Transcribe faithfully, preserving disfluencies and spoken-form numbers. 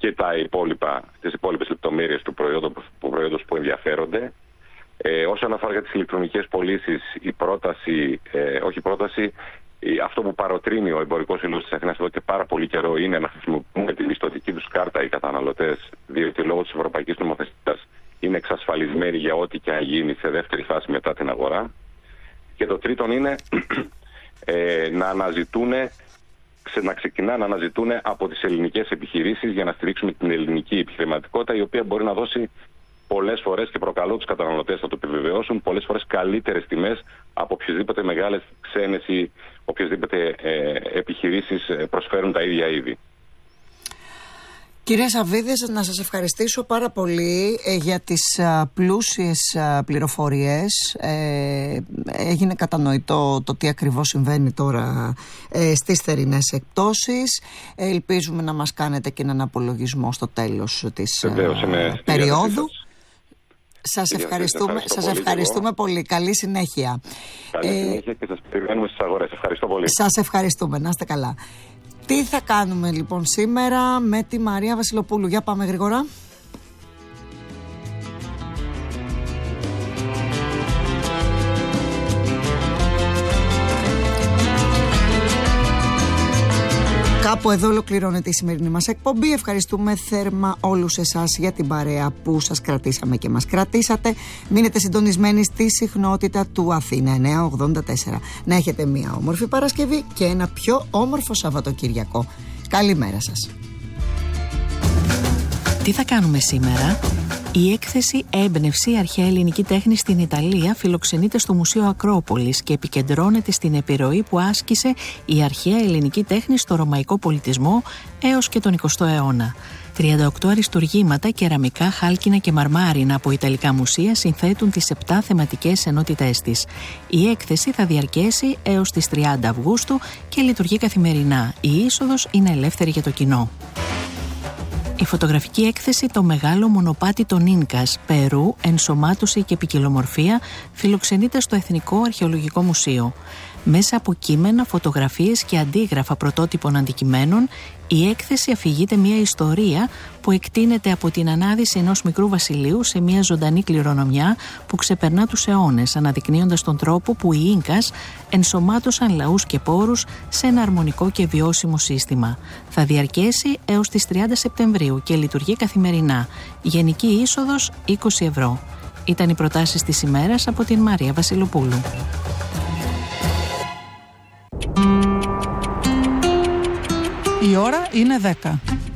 και τα υπόλοιπα, τις υπόλοιπες λεπτομέρειες του προϊόντος, του προϊόντος που ενδιαφέρονται. Ε, όσον αφορά για τις ηλεκτρονικές πωλήσεις, η πρόταση, ε, όχι η πρόταση, η, αυτό που παροτρύνει ο Εμπορικός Σύλλογος της Αθήνας εδώ και πάρα πολύ καιρό είναι να χρησιμοποιούν τη μισθωτική τους κάρτα οι καταναλωτές, διότι λόγω της ευρωπαϊκής νομοθεσίας είναι εξασφαλισμένοι για ό,τι και αν γίνει σε δεύτερη φάση μετά την αγορά. Και το τρίτον είναι ε, να αναζητούν, να ξεκινά να αναζητούν από τις ελληνικές επιχειρήσεις για να στηρίξουμε την ελληνική επιχειρηματικότητα, η οποία μπορεί να δώσει πολλές φορές, και προκαλώ τους καταναλωτές να το επιβεβαιώσουν, πολλές φορές καλύτερες τιμές από οποιασδήποτε μεγάλες ξένες ή οποιασδήποτε ε, επιχειρήσεις προσφέρουν τα ίδια είδη. Κύριε Σαββίδη, να σας ευχαριστήσω πάρα πολύ ε, για τις α, πλούσιες α, πληροφορίες. Ε, έγινε κατανοητό το τι ακριβώς συμβαίνει τώρα ε, στις θερινές εκπτώσεις. Ε, ελπίζουμε να μας κάνετε και έναν απολογισμό στο τέλος της Βεβαίως, α, περίοδου. Σας ευχαριστούμε, ευχαριστώ σας πολύ, ευχαριστούμε πολύ. Καλή συνέχεια. Καλή ε, συνέχεια και σας περιμένουμε στις αγορές. Ευχαριστώ πολύ. Σας ευχαριστούμε. Να είστε καλά. Τι θα κάνουμε λοιπόν σήμερα με τη Μαρία Βασιλοπούλου? Για πάμε γρήγορα. Κάπου εδώ ολοκληρώνεται η σημερινή μας εκπομπή. Ευχαριστούμε θέρμα όλους εσάς για την παρέα που σας κρατήσαμε και μας κρατήσατε. Μείνετε συντονισμένοι στη συχνότητα του Αθήνα εννιακόσια ογδόντα τέσσερα. Να έχετε μια όμορφη Παρασκευή και ένα πιο όμορφο Σαββατοκυριακό. Καλημέρα σας. Τι θα κάνουμε σήμερα? Η έκθεση «Έμπνευση, αρχαία ελληνική τέχνη στην Ιταλία» φιλοξενείται στο Μουσείο Ακρόπολης και επικεντρώνεται στην επιρροή που άσκησε η αρχαία ελληνική τέχνη στο ρωμαϊκό πολιτισμό έως και τον εικοστό αιώνα. τριάντα οκτώ αριστουργήματα, κεραμικά, χάλκινα και μαρμάρινα από ιταλικά μουσεία συνθέτουν τις επτά θεματικές ενότητές της. Η έκθεση θα διαρκέσει έως τις τριάντα Αυγούστου και λειτουργεί καθημερινά. Η είσοδος είναι ελεύθερη για το κοινό. Η φωτογραφική έκθεση «Το μεγάλο μονοπάτι των Ίνκας, Περού, ενσωμάτωση και ποικιλομορφία» φιλοξενείται στο Εθνικό Αρχαιολογικό Μουσείο. Μέσα από κείμενα, φωτογραφίες και αντίγραφα πρωτότυπων αντικειμένων, η έκθεση αφηγείται μια ιστορία που εκτείνεται από την ανάδυση ενός μικρού βασιλείου σε μια ζωντανή κληρονομιά που ξεπερνά τους αιώνες, αναδεικνύοντας τον τρόπο που οι Ίνκας ενσωμάτωσαν λαούς και πόρους σε ένα αρμονικό και βιώσιμο σύστημα. Θα διαρκέσει έως τις τριάντα Σεπτεμβρίου και λειτουργεί καθημερινά. Γενική είσοδος είκοσι ευρώ. Ήταν οι προτάσεις της ημέρας από την Μαρία Βασιλοπούλου. Η ώρα είναι δέκα.